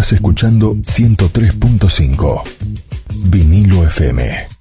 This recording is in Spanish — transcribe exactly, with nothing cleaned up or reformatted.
Estás escuchando ciento tres punto cinco Vinilo F M.